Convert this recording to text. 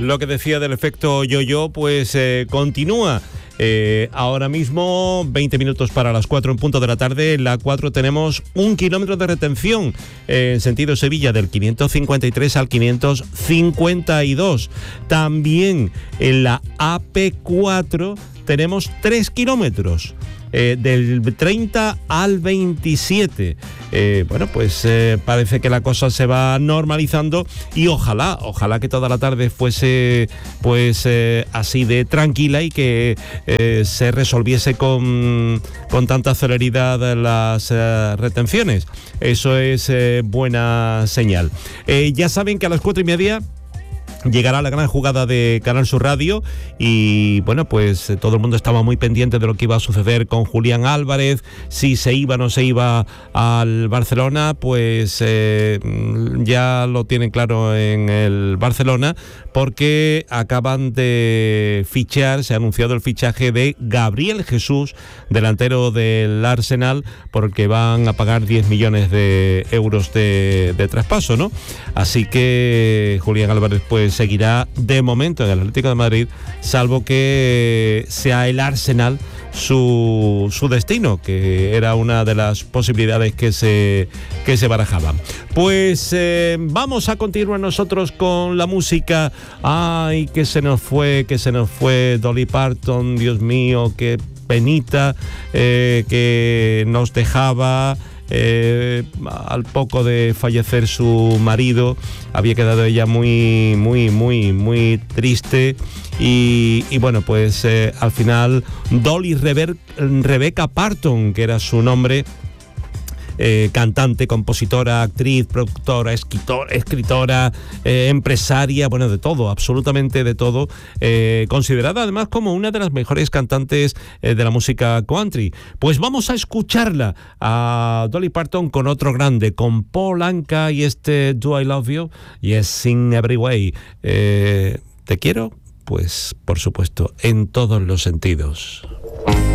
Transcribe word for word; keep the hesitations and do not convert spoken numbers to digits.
lo que decía del efecto yo-yo, pues eh, continúa. Eh, ahora mismo, veinte minutos para las cuatro en punto de la tarde. En la cuatro tenemos un kilómetro de retención eh, en sentido Sevilla, del quinientos cincuenta y tres al quinientos cincuenta y dos. También en la A P cuatro tenemos tres kilómetros. Eh, del treinta al veintisiete. Eh, bueno, pues eh, parece que la cosa se va normalizando y ojalá, ojalá que toda la tarde fuese pues eh, así de tranquila y que eh, se resolviese con, con tanta celeridad las eh, retenciones. Eso es eh, buena señal. Eh, ya saben que a las cuatro y media llegará la gran jugada de Canal Sur Radio y bueno, pues eh, todo el mundo estaba muy pendiente de lo que iba a suceder con Julián Álvarez, si se iba o no se iba al Barcelona. Pues eh, ya lo tienen claro en el Barcelona, porque acaban de fichar, se ha anunciado el fichaje de Gabriel Jesús, delantero del Arsenal, porque van a pagar diez millones de euros de, de traspaso, ¿no? Así que Julián Álvarez pues seguirá de momento en el Atlético de Madrid, salvo que sea el Arsenal su, su destino, que era una de las posibilidades que se, que se barajaban. Pues eh, vamos a continuar nosotros con la música. Ay, que se nos fue, que se nos fue Dolly Parton, Dios mío, qué penita eh, que nos dejaba. Eh, al poco de fallecer su marido, había quedado ella muy, muy, muy, muy triste y, y bueno, pues eh, al final Dolly Rever- Rebecca Parton, que era su nombre, Eh, cantante, compositora, actriz, productora, escritor, escritora, eh, empresaria, bueno, de todo, absolutamente de todo, eh, considerada además como una de las mejores cantantes eh, de la música country. Pues vamos a escucharla a Dolly Parton con otro grande, con Paul Anka y este Do I Love You, Yes in Every Way. Eh, ¿Te quiero? Pues por supuesto, en todos los sentidos.